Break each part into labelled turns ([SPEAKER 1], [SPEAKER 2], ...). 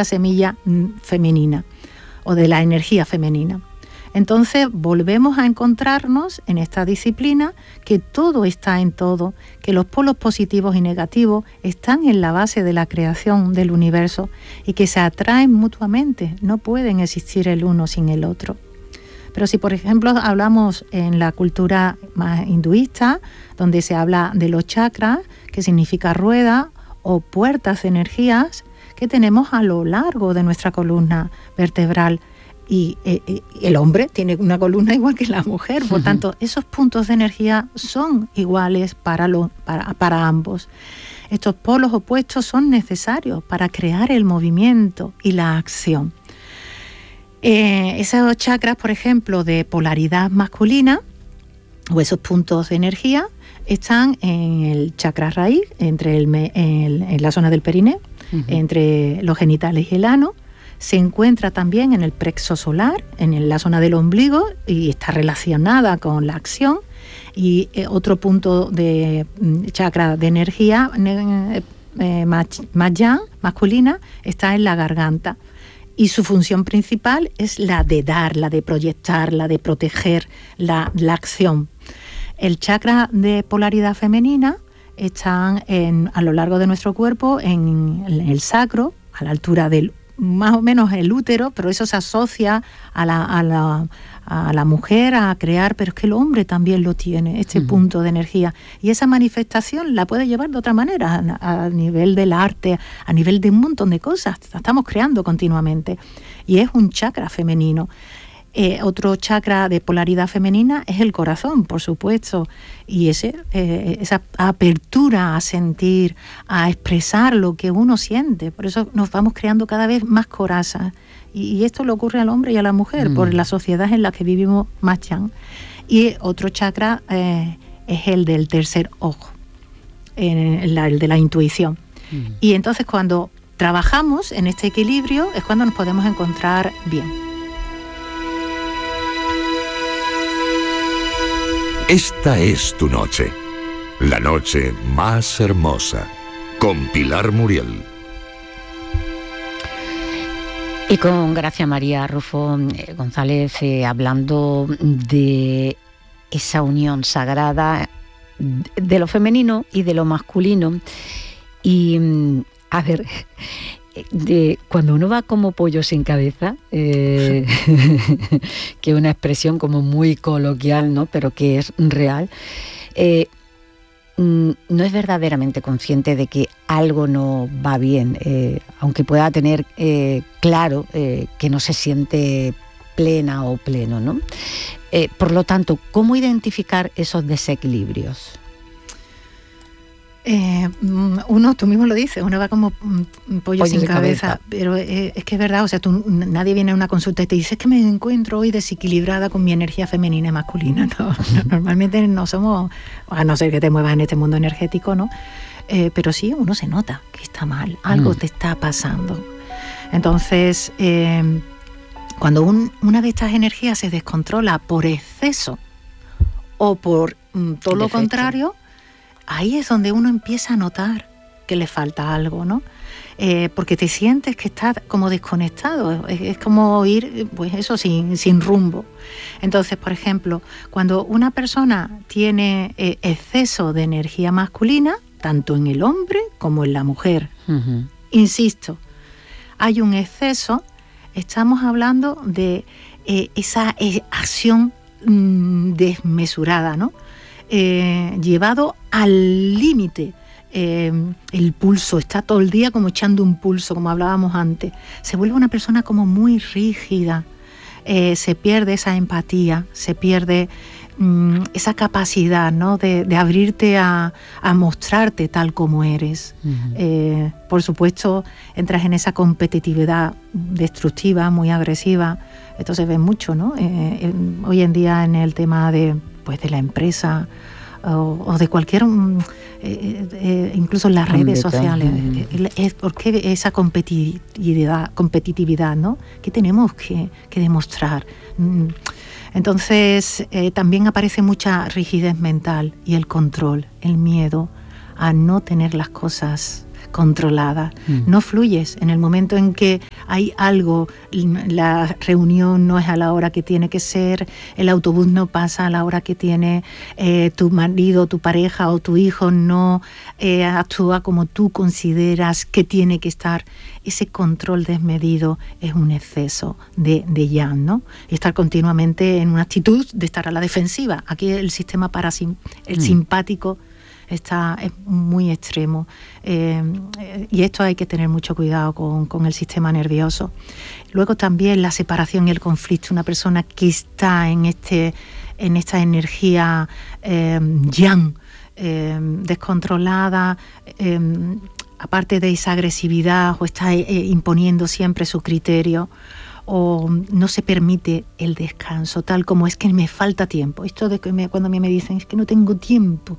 [SPEAKER 1] esa semilla femenina o de la energía femenina. Entonces volvemos a encontrarnos en esta disciplina que todo está en todo, que los polos positivos y negativos están en la base de la creación del universo y que se atraen mutuamente, no pueden existir el uno sin el otro. Pero si, por ejemplo, hablamos en la cultura más hinduista, donde se habla de los chakras, que significa rueda o puertas de energías que tenemos a lo largo de nuestra columna vertebral. Y el hombre tiene una columna igual que la mujer, por tanto, esos puntos de energía son iguales para ambos. Estos polos opuestos son necesarios para crear el movimiento y la acción. Esos chakras, por ejemplo, de polaridad masculina, o esos puntos de energía, están en el chakra raíz, en la zona del perineo, entre los genitales y el ano. Se encuentra también en el plexo solar, en la zona del ombligo, y está relacionada con la acción. Y otro punto de chakra de energía más yang, masculina, está en la garganta. Y su función principal es la de dar, la de proyectar, la de proteger, la acción. El chakra de polaridad femenina están a lo largo de nuestro cuerpo, en el sacro, a la altura del más o menos el útero, pero eso se asocia a la mujer a crear, pero es que el hombre también lo tiene, este punto de energía. Y esa manifestación la puede llevar de otra manera, a nivel del arte, a nivel de un montón de cosas. Estamos creando continuamente. Y es un chakra femenino. Otro chakra de polaridad femenina es el corazón, por supuesto, y esa apertura a sentir, a expresar lo que uno siente. Por eso nos vamos creando cada vez más corazas, y esto le ocurre al hombre y a la mujer por la sociedad en la que vivimos más yang. Y otro chakra es el del tercer ojo, el de la intuición. Y entonces cuando trabajamos en este equilibrio es cuando nos podemos encontrar bien.
[SPEAKER 2] Esta es tu noche, la noche más hermosa, con Pilar Muriel.
[SPEAKER 3] Y con Gracia María Rufo González, hablando de esa unión sagrada de lo femenino y de lo masculino. Y, a ver, cuando uno va como pollo sin cabeza, que es una expresión como muy coloquial, ¿no?, pero que es real, no es verdaderamente consciente de que algo no va bien, aunque pueda tener claro que no se siente plena o pleno, ¿no? Por lo tanto, ¿cómo identificar esos desequilibrios?
[SPEAKER 1] Tú mismo lo dices, uno va como pollo sin cabeza, pero es que es verdad, o sea, nadie viene a una consulta y te dice, es que me encuentro hoy desequilibrada con mi energía femenina y masculina. No, normalmente no somos, a no ser que te muevas en este mundo energético, ¿no? Pero sí, uno se nota que está mal, algo te está pasando. Entonces, cuando una de estas energías se descontrola por exceso o por todo lo contrario, ahí es donde uno empieza a notar que le falta algo, ¿no? Porque te sientes que estás como desconectado, es como ir, pues eso, sin rumbo. Entonces, por ejemplo, cuando una persona tiene exceso de energía masculina, tanto en el hombre como en la mujer, insisto, hay un exceso, estamos hablando de esa acción desmesurada, ¿no? Llevado al límite. El pulso, está todo el día como echando un pulso, como hablábamos antes. Se vuelve una persona como muy rígida, se pierde esa empatía, se pierde esa capacidad, ¿no?, de abrirte a mostrarte tal como eres. Por supuesto, entras en esa competitividad destructiva, muy agresiva. Esto se ve mucho, ¿no? Hoy en día en el tema de la empresa o de cualquier, incluso en las redes sociales, es porque esa competitividad, ¿no?, que tenemos que demostrar. Entonces también aparece mucha rigidez mental y el control, el miedo a no tener las cosas controlada. No fluyes. En el momento en que hay algo, la reunión no es a la hora que tiene que ser, el autobús no pasa a la hora que tiene, tu marido, tu pareja o tu hijo no actúa como tú consideras que tiene que estar. Ese control desmedido es un exceso de yang, ¿no? Y estar continuamente en una actitud de estar a la defensiva. Aquí el sistema simpático es muy extremo, y esto hay que tener mucho cuidado con el sistema nervioso. Luego también la separación y el conflicto. Una persona que está en esta energía yang, descontrolada, aparte de esa agresividad, o está imponiendo siempre su criterio, o no se permite el descanso, tal como es que me falta tiempo. Esto de que cuando a mí me dicen es que no tengo tiempo,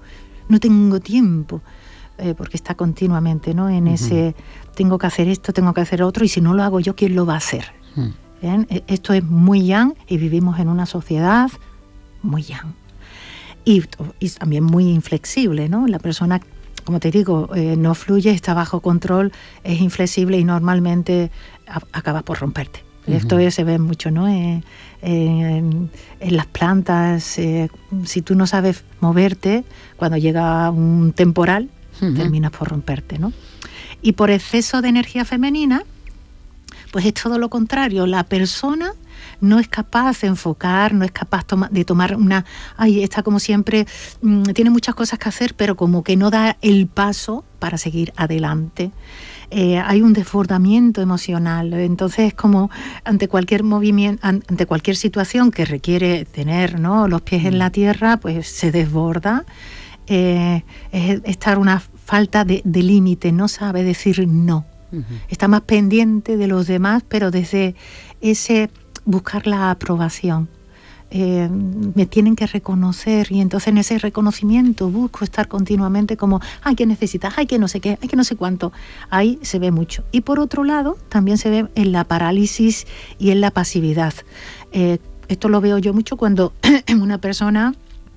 [SPEAKER 1] porque está continuamente, ¿no?, en ese tengo que hacer esto, tengo que hacer otro, y si no lo hago yo, ¿quién lo va a hacer? ¿Bien? Esto es muy yang, y vivimos en una sociedad muy yang. Y también muy inflexible, ¿no? La persona, como te digo, no fluye, está bajo control, es inflexible y normalmente acaba por romperte. Esto se ve mucho, ¿no? En las plantas. Si tú no sabes moverte, cuando llega un temporal, terminas por romperte, ¿no? Y por exceso de energía femenina, pues es todo lo contrario. La persona no es capaz de enfocar, no es capaz de tomar una... está como siempre, tiene muchas cosas que hacer, pero como que no da el paso para seguir adelante. Hay un desbordamiento emocional. Entonces, como ante cualquier movimiento, ante cualquier situación que requiere tener, ¿no?, los pies en la tierra, pues se desborda. Es estar una falta de límite, no sabe decir no. Está más pendiente de los demás, pero desde ese buscar la aprobación. Me tienen que reconocer, y entonces en ese reconocimiento busco estar continuamente como, ¿qué necesitas? Que no sé qué, que no sé cuánto. Ahí se ve mucho. Y por otro lado, también se ve en la parálisis y en la pasividad. Esto lo veo yo mucho cuando una persona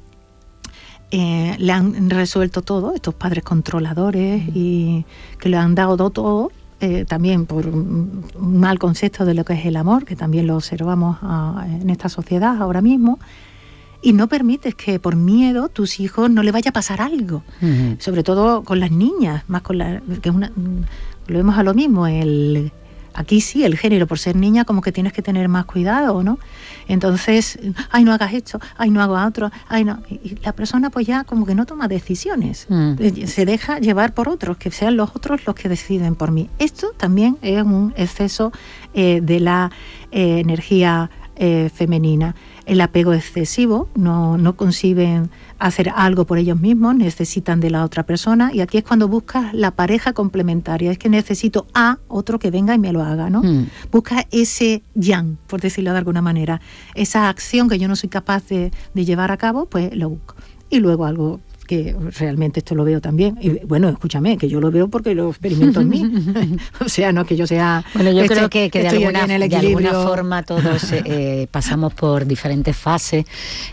[SPEAKER 1] le han resuelto todo, estos padres controladores, y que le han dado todo, también por un mal concepto de lo que es el amor, que también lo observamos en esta sociedad ahora mismo, y no permites que por miedo tus hijos no le vaya a pasar algo, sobre todo con las niñas, más con que es volvemos a lo mismo, aquí sí, el género, por ser niña, como que tienes que tener más cuidado, ¿no? Entonces, no hagas esto, no hago otro, no. Y la persona pues ya como que no toma decisiones, se deja llevar por otros, que sean los otros los que deciden por mí. Esto también es un exceso de la energía femenina. El apego excesivo, no conciben hacer algo por ellos mismos, necesitan de la otra persona, y aquí es cuando buscas la pareja complementaria. Es que necesito a otro que venga y me lo haga, ¿no? Busca ese yang, por decirlo de alguna manera, esa acción que yo no soy capaz de llevar a cabo, pues lo busco. Y luego algo que realmente esto lo veo también, y bueno, escúchame, que yo lo veo porque lo experimento en mí. O sea, no que yo sea...
[SPEAKER 3] Bueno, yo creo que de alguna forma todos pasamos por diferentes fases,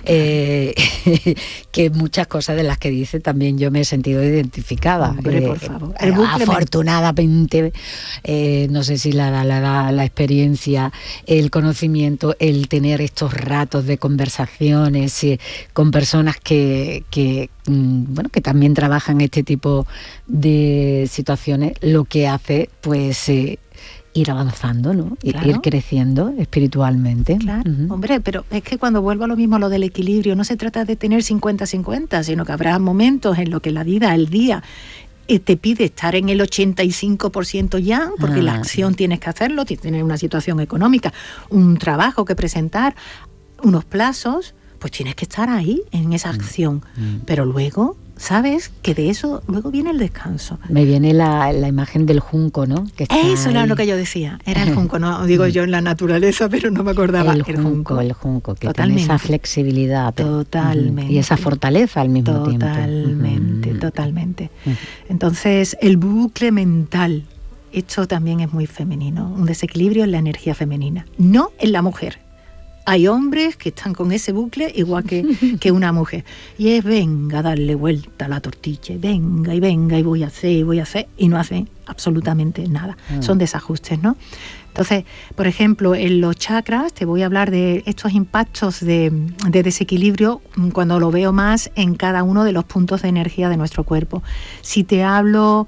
[SPEAKER 3] que muchas cosas de las que dice también yo me he sentido identificada.
[SPEAKER 1] Hombre, por favor.
[SPEAKER 3] Afortunadamente, no sé si la experiencia, el conocimiento, el tener estos ratos de conversaciones con personas que también trabajan este tipo de situaciones, lo que hace pues ir avanzando, ¿no? Claro. Ir creciendo espiritualmente.
[SPEAKER 1] Claro, hombre, pero es que cuando vuelvo a lo mismo, lo del equilibrio, no se trata de tener 50-50, sino que habrá momentos en los que la vida, el día, te pide estar en el 85% ya, porque la acción tienes que hacerlo, tienes que tener una situación económica, un trabajo que presentar, unos plazos, pues tienes que estar ahí en esa acción. Pero luego, ¿sabes? Que de eso luego viene el descanso.
[SPEAKER 3] Me viene la imagen del junco, ¿no? Que
[SPEAKER 1] eso era lo que yo decía, era el junco, no digo yo en la naturaleza, pero no me acordaba.
[SPEAKER 3] El junco, que tiene esa flexibilidad.
[SPEAKER 1] Totalmente.
[SPEAKER 3] Y esa fortaleza al mismo tiempo.
[SPEAKER 1] Totalmente. Entonces, el bucle mental, esto también es muy femenino, un desequilibrio en la energía femenina, no en la mujer. Hay hombres que están con ese bucle igual que una mujer. Y es venga, darle vuelta a la tortilla, venga, y voy a hacer, y no hacen absolutamente nada. Son desajustes, ¿no? Entonces, por ejemplo, en los chakras te voy a hablar de estos impactos de desequilibrio cuando lo veo más en cada uno de los puntos de energía de nuestro cuerpo. Si te hablo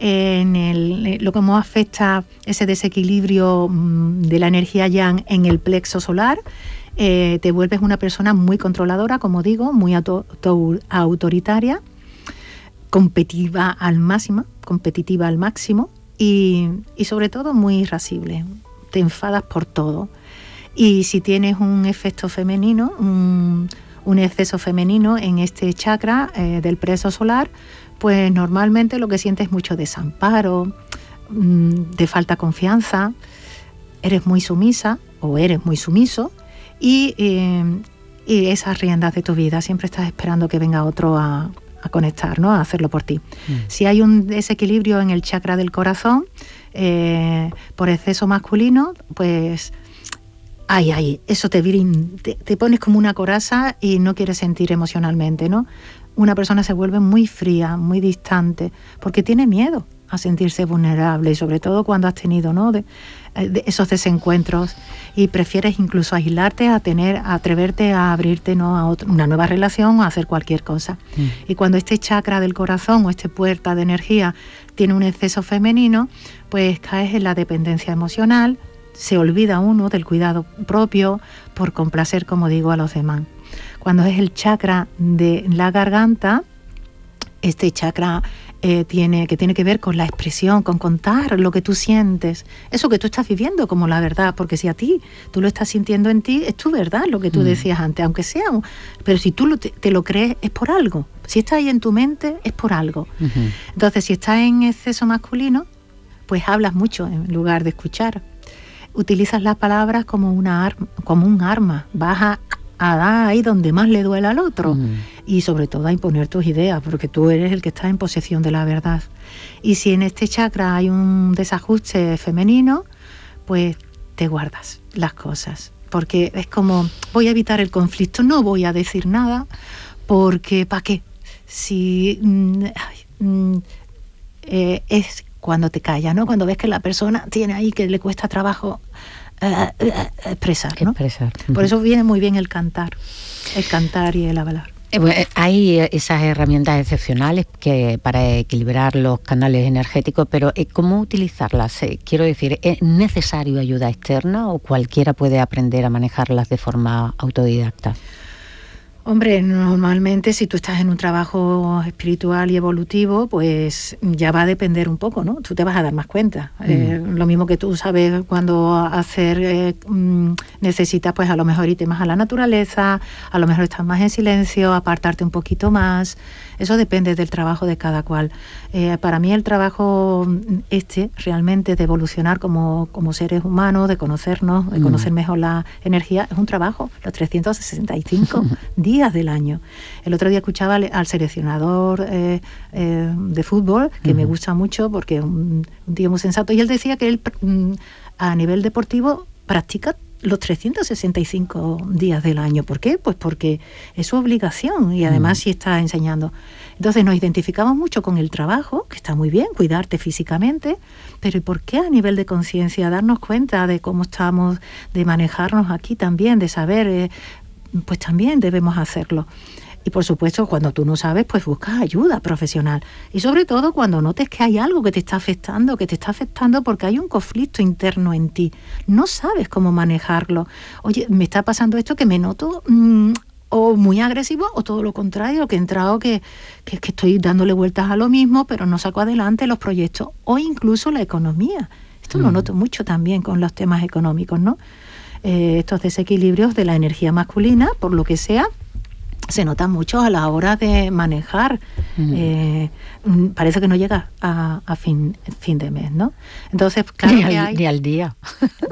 [SPEAKER 1] lo que más afecta ese desequilibrio de la energía yang en el plexo solar, te vuelves una persona muy controladora, como digo, muy autoritaria, competitiva al máximo y sobre todo muy irascible. Te enfadas por todo. Y si tienes un efecto femenino, un exceso femenino en este chakra del plexo solar, pues normalmente lo que sientes es mucho desamparo, te falta confianza, eres muy sumisa o eres muy sumiso y esas riendas de tu vida siempre estás esperando que venga otro a conectar, ¿no? A hacerlo por ti. Si hay un desequilibrio en el chakra del corazón por exceso masculino, pues eso te pones como una coraza y no quieres sentir emocionalmente, ¿no? Una persona se vuelve muy fría, muy distante, porque tiene miedo a sentirse vulnerable, y sobre todo cuando has tenido, ¿no? de esos desencuentros, y prefieres incluso aislarte a atreverte a abrirte, ¿no? A una nueva relación o a hacer cualquier cosa. Y cuando este chakra del corazón o este puerta de energía tiene un exceso femenino, pues caes en la dependencia emocional, se olvida uno del cuidado propio por complacer, como digo, a los demás. Cuando es el chakra de la garganta, este chakra tiene que ver con la expresión, con contar lo que tú sientes, eso que tú estás viviendo como la verdad, porque si a ti tú lo estás sintiendo en ti, es tu verdad lo que tú decías antes, aunque sea, pero si tú te lo crees es por algo, si está ahí en tu mente es por algo. Entonces, si estás en exceso masculino, pues hablas mucho en lugar de escuchar, utilizas las palabras como un arma, vas a dar ahí donde más le duele al otro y sobre todo a imponer tus ideas, porque tú eres el que está en posesión de la verdad. Y si en este chakra hay un desajuste femenino, pues te guardas las cosas, porque es como, voy a evitar el conflicto, no voy a decir nada, porque ¿para qué? Si es cuando te callas, ¿no? Cuando ves que la persona tiene ahí que le cuesta trabajo expresar, ¿no? Por eso viene muy bien el cantar y el hablar.
[SPEAKER 3] Hay esas herramientas excepcionales para equilibrar los canales energéticos, pero ¿cómo utilizarlas? Quiero decir, ¿es necesario ayuda externa o cualquiera puede aprender a manejarlas de forma autodidacta?
[SPEAKER 1] Hombre, normalmente si tú estás en un trabajo espiritual y evolutivo, pues ya va a depender un poco, ¿no? Tú te vas a dar más cuenta. Lo mismo que tú sabes cuando hacer, necesitas pues a lo mejor irte más a la naturaleza, a lo mejor estás más en silencio, apartarte un poquito más. Eso depende del trabajo de cada cual. Para mí el trabajo realmente de evolucionar como seres humanos, de conocernos, de conocer mejor la energía, es un trabajo, los 365 días del año. El otro día escuchaba al seleccionador de fútbol, que me gusta mucho porque es un tío muy sensato, y él decía que él a nivel deportivo practica los 365 días del año. ¿Por qué? Pues porque es su obligación y además sí está enseñando. Entonces nos identificamos mucho con el trabajo, que está muy bien, cuidarte físicamente, pero ¿y por qué a nivel de conciencia darnos cuenta de cómo estamos, de manejarnos aquí también, de saber, pues también debemos hacerlo? Y por supuesto, cuando tú no sabes, pues buscas ayuda profesional. Y sobre todo cuando notes que hay algo que te está afectando porque hay un conflicto interno en ti. No sabes cómo manejarlo. Oye, me está pasando esto que me noto o muy agresivo o todo lo contrario, que he entrado que estoy dándole vueltas a lo mismo, pero no saco adelante los proyectos. O incluso la economía. Esto lo noto mucho también con los temas económicos, ¿no? Estos desequilibrios de la energía masculina, por lo que sea, se nota mucho a la hora de manejar. Parece que no llega a fin de mes, ¿no? Entonces, claro,
[SPEAKER 3] ni al día.
[SPEAKER 1] Bueno,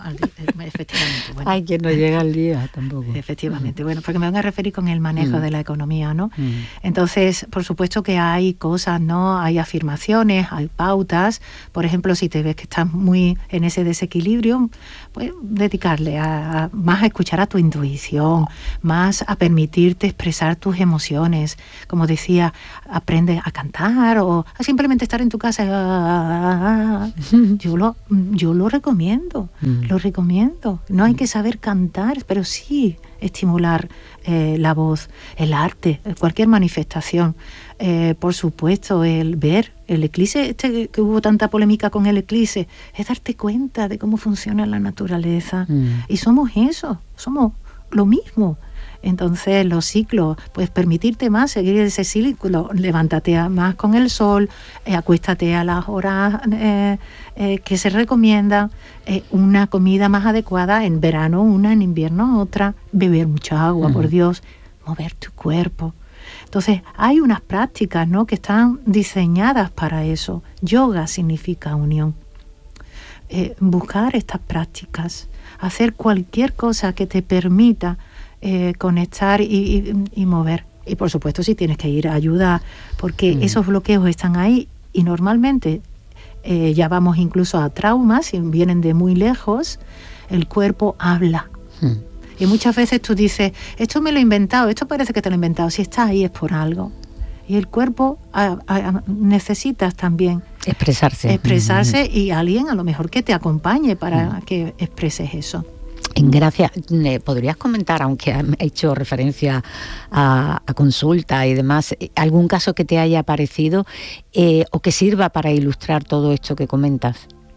[SPEAKER 1] efectivamente. Bueno.
[SPEAKER 3] Hay quien no llega al día tampoco.
[SPEAKER 1] Efectivamente, bueno, porque me van a referir con el manejo de la economía, ¿no? Entonces, por supuesto que hay cosas, ¿no? Hay afirmaciones, hay pautas. Por ejemplo, si te ves que estás muy en ese desequilibrio, pues dedicarle más a escuchar a tu intuición, más a permitirte expresar tus emociones. Como decía, aprende a cantar o a simplemente estar en tu casa. Yo lo recomiendo, lo recomiendo. No hay que saber cantar, pero sí estimular la voz, el arte, cualquier manifestación. Por supuesto, el ver el eclipse, que hubo tanta polémica con el eclipse, es darte cuenta de cómo funciona la naturaleza. Y somos eso, somos lo mismo. Entonces los ciclos, pues permitirte más seguir ese ciclo, levántate más con el sol, acuéstate a las horas que se recomiendan, una comida más adecuada, en verano una, en invierno otra, beber mucha agua, por Dios, mover tu cuerpo. Entonces hay unas prácticas, ¿no?, que están diseñadas para eso. Yoga significa unión. Buscar estas prácticas, hacer cualquier cosa que te permita conectar y mover. Y por supuesto si tienes que ir a ayuda, porque esos bloqueos están ahí y normalmente ya vamos incluso a traumas, si vienen de muy lejos, el cuerpo habla. Y muchas veces tú dices, esto me lo he inventado, esto parece que te lo he inventado, si está ahí es por algo. Y el cuerpo necesitas también expresarse y alguien a lo mejor que te acompañe para que expreses eso.
[SPEAKER 3] Gracias. ¿Podrías comentar, aunque has hecho referencia a consulta y demás, algún caso que te haya parecido o que sirva para ilustrar todo esto que comentas?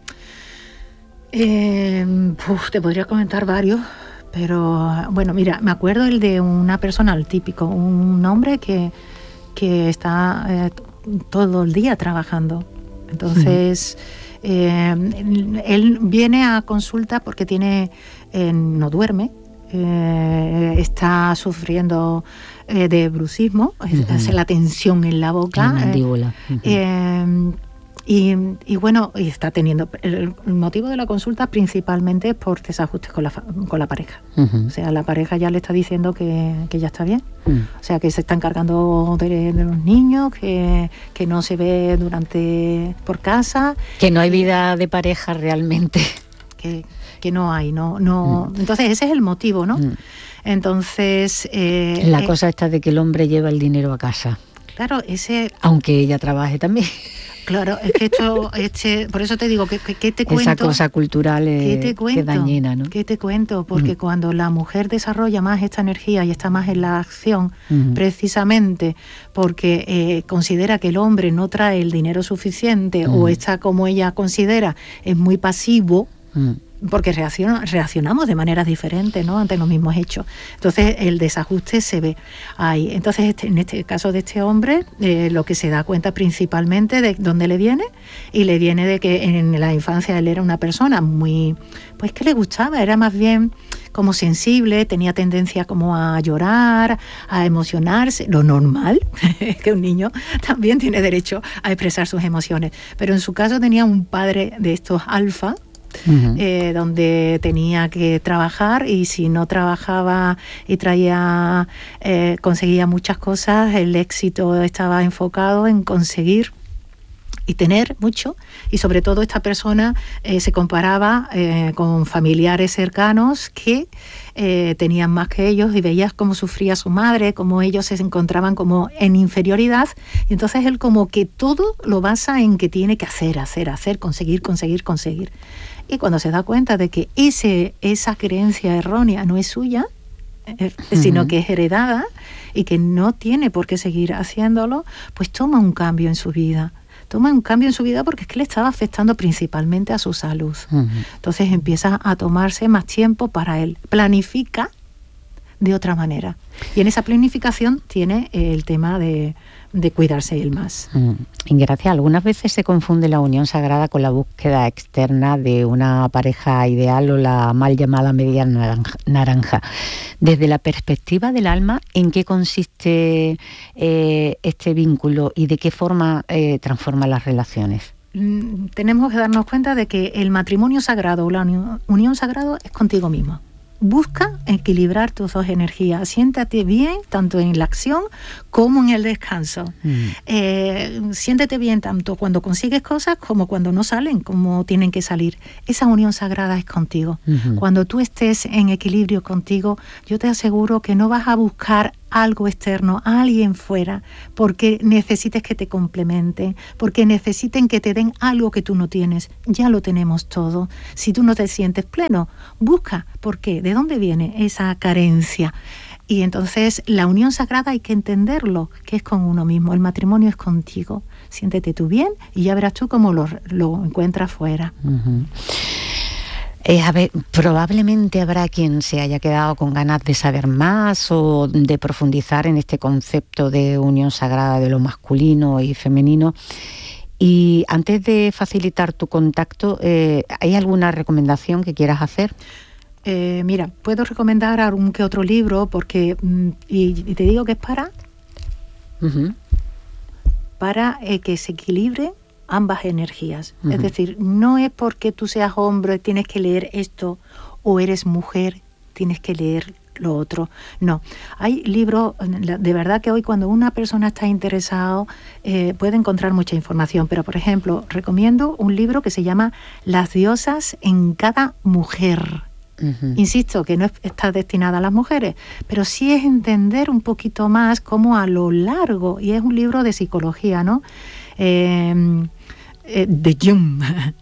[SPEAKER 1] Te podría comentar varios, pero bueno, mira, me acuerdo el de una persona, el típico, un hombre que está todo el día trabajando. Entonces, él viene a consulta porque no duerme, está sufriendo de bruxismo, hace la tensión en la boca.
[SPEAKER 3] La mandíbula.
[SPEAKER 1] Y bueno, y está teniendo el motivo de la consulta principalmente es por desajustes con la pareja. O sea, la pareja ya le está diciendo que ya está bien. O sea, que se está encargando de los niños, que no se ve por casa.
[SPEAKER 3] Que no hay vida de pareja realmente.
[SPEAKER 1] Que no hay, no. Entonces ese es el motivo, ¿no? Entonces
[SPEAKER 3] la cosa está de que el hombre lleva el dinero a casa.
[SPEAKER 1] Claro,
[SPEAKER 3] aunque ella trabaje también.
[SPEAKER 1] Claro, es que esto, por eso te digo, ¿qué te cuento?
[SPEAKER 3] Esa cosa cultural que es dañina, ¿no?
[SPEAKER 1] ¿Qué te cuento? Porque cuando la mujer desarrolla más esta energía y está más en la acción, precisamente porque considera que el hombre no trae el dinero suficiente o está como ella considera, es muy pasivo, porque reaccionamos de maneras diferentes, ¿no?, ante los mismos hechos. Entonces el desajuste se ve ahí. Entonces en este caso de este hombre, lo que se da cuenta principalmente de dónde le viene, y le viene de que en la infancia él era una persona muy, pues que le gustaba, era más bien como sensible, tenía tendencia como a llorar, a emocionarse, lo normal, que un niño también tiene derecho a expresar sus emociones, pero en su caso tenía un padre de estos alfa, donde tenía que trabajar, y si no trabajaba y conseguía muchas cosas, el éxito estaba enfocado en conseguir y tener mucho, y sobre todo esta persona se comparaba con familiares cercanos que tenían más que ellos, y veías cómo sufría su madre, cómo ellos se encontraban como en inferioridad, y entonces él como que todo lo basa en que tiene que hacer, conseguir. Y cuando se da cuenta de que esa creencia errónea no es suya, sino que es heredada y que no tiene por qué seguir haciéndolo, pues toma un cambio en su vida. Porque es que le estaba afectando principalmente a su salud. Entonces empieza a tomarse más tiempo para él. Planifica de otra manera. Y en esa planificación tiene el tema de cuidarse él más.
[SPEAKER 3] Gracias. Algunas veces se confunde la unión sagrada con la búsqueda externa de una pareja ideal o la mal llamada media naranja. Desde la perspectiva del alma, ¿en qué consiste este vínculo y de qué forma transforma las relaciones?
[SPEAKER 1] tenemos que darnos cuenta de que el matrimonio sagrado o la unión sagrada es contigo mismo. Busca equilibrar tus dos energías. Siéntate bien tanto en la acción como en el descanso. Siéntete bien tanto cuando consigues cosas como cuando no salen, como tienen que salir. Esa unión sagrada es contigo. Cuando tú estés en equilibrio contigo, yo te aseguro que no vas a buscar algo externo, a alguien fuera, porque necesites que te complementen, porque necesiten que te den algo que tú no tienes. Ya lo tenemos todo. Si tú no te sientes pleno, busca. ¿Por qué? ¿De dónde viene esa carencia? Y entonces la unión sagrada hay que entenderlo, que es con uno mismo. El matrimonio es contigo. Siéntete tú bien y ya verás tú cómo lo encuentras fuera.
[SPEAKER 3] A ver, probablemente habrá quien se haya quedado con ganas de saber más o de profundizar en este concepto de unión sagrada de lo masculino y femenino. Y antes de facilitar tu contacto, ¿hay alguna recomendación que quieras hacer?
[SPEAKER 1] Mira, puedo recomendar algún que otro libro porque y te digo que es para que se equilibre ambas energías. Es decir, no es porque tú seas hombre tienes que leer esto o eres mujer tienes que leer lo otro. No, hay libros, de verdad que hoy cuando una persona está interesado puede encontrar mucha información, pero por ejemplo recomiendo un libro que se llama Las diosas en cada mujer. Insisto que no está destinada a las mujeres, pero sí es entender un poquito más cómo a lo largo, y es un libro de psicología, ¿no? De Jung.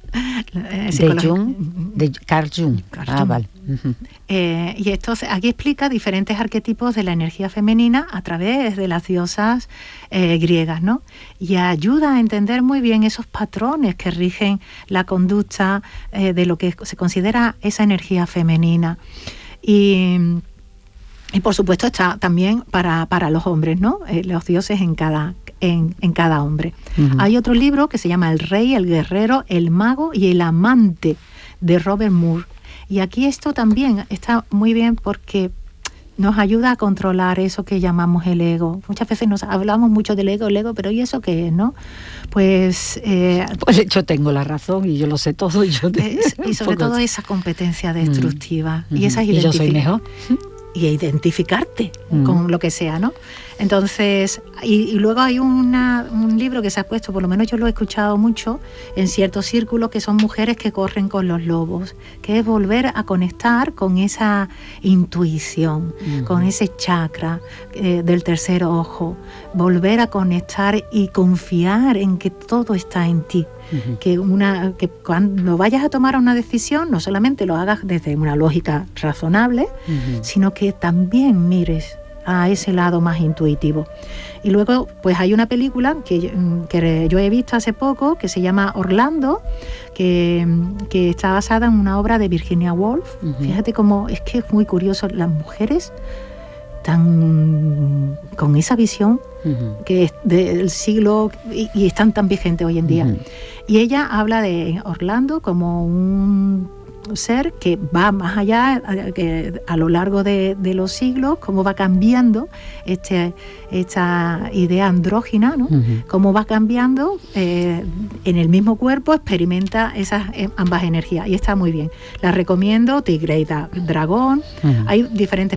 [SPEAKER 3] De Carl Jung. Vale.
[SPEAKER 1] Y esto aquí explica diferentes arquetipos de la energía femenina a través de las diosas griegas, ¿no? Y ayuda a entender muy bien esos patrones que rigen la conducta de lo que se considera esa energía femenina. Y por supuesto está también para los hombres, ¿no? Los dioses en cada hombre. Hay otro libro que se llama El Rey, el Guerrero, el Mago y el Amante, de Robert Moore. Y aquí esto también está muy bien porque nos ayuda a controlar eso que llamamos el ego. Muchas veces nos hablamos mucho del ego, pero ¿y eso qué es, no? Pues
[SPEAKER 3] yo tengo la razón y yo lo sé todo. Y
[SPEAKER 1] sobre todo esa competencia destructiva. Y esa
[SPEAKER 3] y yo soy mejor.
[SPEAKER 1] Y identificarte con lo que sea, ¿no? Entonces, y luego hay un libro que se ha puesto, por lo menos yo lo he escuchado mucho en ciertos círculos, que son mujeres que corren con los lobos, que es volver a conectar con esa intuición, con ese chakra del tercer ojo, volver a conectar y confiar en que todo está en ti. Que cuando vayas a tomar una decisión no solamente lo hagas desde una lógica razonable, sino que también mires a ese lado más intuitivo. Y luego pues hay una película que yo he visto hace poco que se llama Orlando, que está basada en una obra de Virginia Woolf. Fíjate cómo es que es muy curioso, las mujeres tan con esa visión que es del siglo y están tan vigentes hoy en día. Y ella habla de Orlando como un ser que va más allá, que a lo largo de los siglos, cómo va cambiando esta idea andrógina, ¿no? Cómo va cambiando en el mismo cuerpo, experimenta esas ambas energías y está muy bien. La recomiendo, Tigre y Dragón. Hay diferentes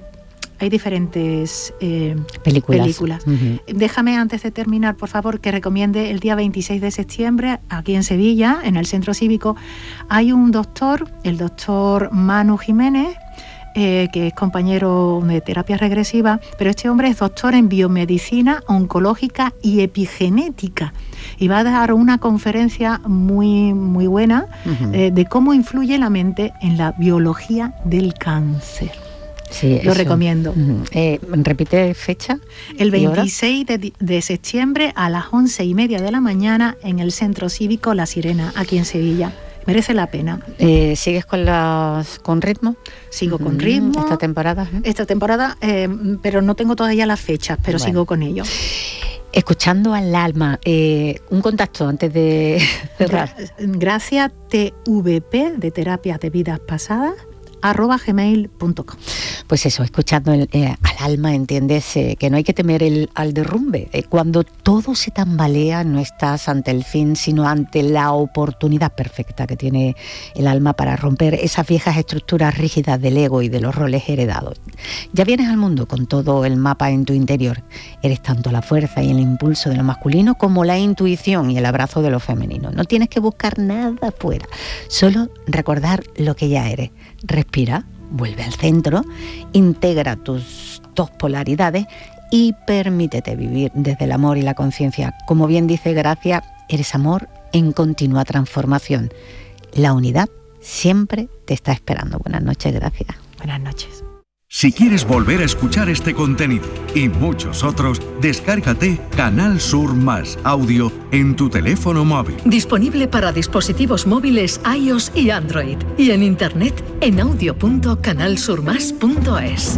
[SPEAKER 1] películas. Déjame, antes de terminar, por favor, que recomiende el día 26 de septiembre, aquí en Sevilla, en el Centro Cívico, hay un doctor, el doctor Manu Jiménez, que es compañero de terapia regresiva, pero este hombre es doctor en biomedicina oncológica y epigenética. Y va a dar una conferencia muy, muy buena de cómo influye la mente en la biología del cáncer.
[SPEAKER 3] Sí,
[SPEAKER 1] lo recomiendo.
[SPEAKER 3] ¿Repite fecha?
[SPEAKER 1] El 26 de septiembre a las 11:30 de la mañana en el Centro Cívico La Sirena, aquí en Sevilla. Merece la pena.
[SPEAKER 3] ¿Sigues con ritmo?
[SPEAKER 1] Sigo con ritmo.
[SPEAKER 3] ¿Esta temporada?
[SPEAKER 1] Esta temporada, pero no tengo todavía las fechas, pero sigo con ello.
[SPEAKER 3] Escuchando al alma, un contacto antes de cerrar.
[SPEAKER 1] Gracias, TVP, de Terapias de Vidas Pasadas, @gmail.com.
[SPEAKER 3] Pues eso, escuchando al alma, entiendes que no hay que temer al derrumbe. Cuando todo se tambalea, no estás ante el fin, sino ante la oportunidad perfecta que tiene el alma para romper esas viejas estructuras rígidas del ego y de los roles heredados. Ya vienes al mundo con todo el mapa en tu interior. Eres tanto la fuerza y el impulso de lo masculino como la intuición y el abrazo de lo femenino. No tienes que buscar nada fuera, solo recordar lo que ya eres. Respira, vuelve al centro, integra tus dos polaridades y permítete vivir desde el amor y la conciencia. Como bien dice Gracia, eres amor en continua transformación. La unidad siempre te está esperando. Buenas noches, Gracia.
[SPEAKER 1] Buenas noches.
[SPEAKER 4] Si quieres volver a escuchar este contenido y muchos otros, descárgate Canal Sur Más Audio en tu teléfono móvil.
[SPEAKER 5] Disponible para dispositivos móviles iOS y Android. Y en internet en audio.canalsurmas.es.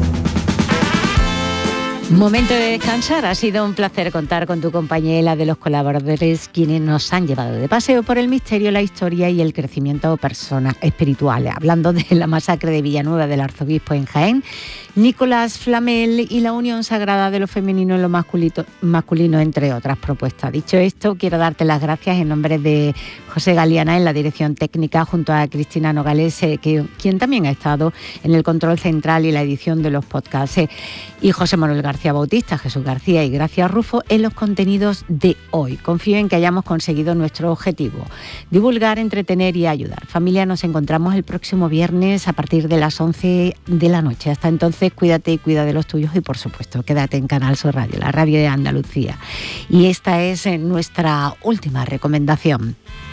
[SPEAKER 3] Momento de descansar. Ha sido un placer contar con tu compañía y la de los colaboradores, quienes nos han llevado de paseo por el misterio, la historia y el crecimiento de personas espirituales. Hablando de la masacre de Villanueva del Arzobispo en Jaén, Nicolás Flamel y la unión sagrada de lo femenino y lo masculino, entre otras propuestas. Dicho esto, quiero darte las gracias en nombre de José Galiana en la dirección técnica, junto a Cristina Nogales, quien también ha estado en el control central y la edición de los podcasts, y José Manuel García Bautista, Jesús García y Gracia Rufo en los contenidos de hoy. Confío en que hayamos conseguido nuestro objetivo: divulgar, entretener y ayudar. Familia, nos encontramos el próximo viernes a partir de las 11 de la noche. Hasta entonces, cuídate y cuida de los tuyos y, por supuesto, quédate en Canal Sur Radio, la radio de Andalucía. Y esta es nuestra última recomendación.